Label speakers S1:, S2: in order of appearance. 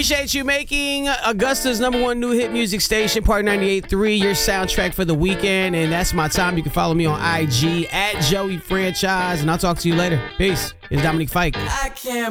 S1: Appreciate you making Augusta's #1 new hit music station, Party 98.3, your soundtrack for the weekend. And that's my time. You can follow me on IG at Joey Franchise. And I'll talk to you later. Peace. It's Dominique Fike.
S2: I can't